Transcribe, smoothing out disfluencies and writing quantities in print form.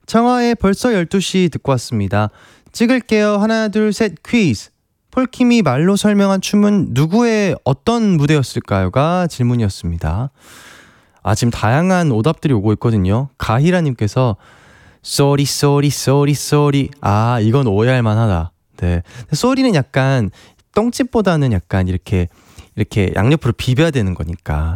청하의 벌써 12시 듣고 왔습니다. 찍을게요. 하나, 둘, 셋, 퀴즈. 폴킴이 말로 설명한 춤은 누구의 어떤 무대였을까요?가 질문이었습니다. 지금 다양한 오답들이 오고 있거든요. 가희라님께서 쏘리 쏘리 쏘리 쏘리. 이건 오해할 만하다. 네, 쏘리는 약간 똥집보다는 약간 이렇게 양옆으로 비벼야 되는 거니까